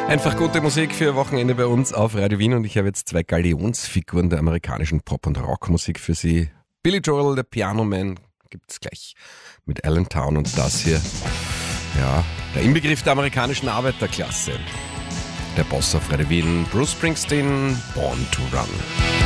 Einfach gute Musik für Wochenende bei uns auf Radio Wien und ich habe jetzt zwei Galionsfiguren der amerikanischen Pop- und Rockmusik für Sie. Billy Joel, der Piano-Man, gibt's gleich mit Allentown und das hier, ja, der Inbegriff der amerikanischen Arbeiterklasse. Der Boss auf Radio Wien, Bruce Springsteen, Born to Run.